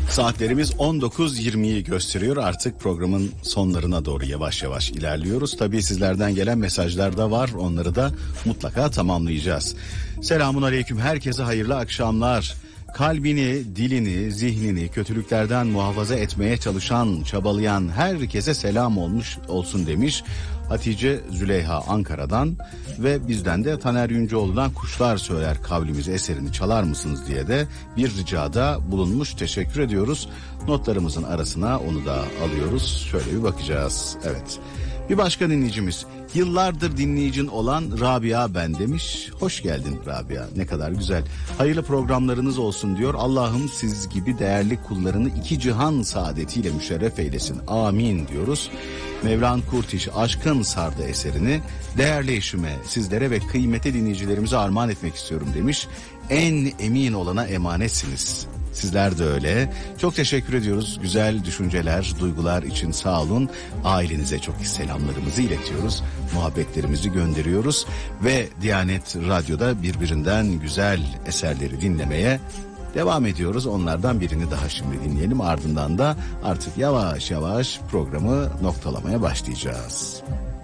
Saatlerimiz 19.20'yi gösteriyor. Artık programın sonlarına doğru yavaş yavaş ilerliyoruz. Tabii sizlerden gelen mesajlar da var. Onları da mutlaka tamamlayacağız. Selamun aleyküm. Herkese hayırlı akşamlar. Kalbini, dilini, zihnini kötülüklerden muhafaza etmeye çalışan, çabalayan herkese selam olsun demiş Hatice Züleyha Ankara'dan ve bizden de Taner Yüncüoğlu'dan Kuşlar Söyler kavlimizi eserini çalar mısınız diye de bir ricada bulunmuş. Teşekkür ediyoruz. Notlarımızın arasına onu da alıyoruz. Şöyle bir bakacağız. Evet. Bir başka dinleyicimiz, yıllardır dinleyicin olan Rabia ben demiş. Hoş geldin Rabia, ne kadar güzel. Hayırlı programlarınız olsun diyor. Allah'ım siz gibi değerli kullarını iki cihan saadetiyle müşerref eylesin. Amin diyoruz. Mevlan Kurtiş Aşkın Sardı eserini değerli eşime, sizlere ve kıymetli dinleyicilerimize armağan etmek istiyorum demiş. En emin olana emanetsiniz. Sizler de öyle. Çok teşekkür ediyoruz. Güzel düşünceler, duygular için sağ olun. Ailenize çok selamlarımızı iletiyoruz. Muhabbetlerimizi gönderiyoruz. Ve Diyanet Radyo'da birbirinden güzel eserleri dinlemeye devam ediyoruz. Onlardan birini daha şimdi dinleyelim. Ardından da artık yavaş yavaş programı noktalamaya başlayacağız.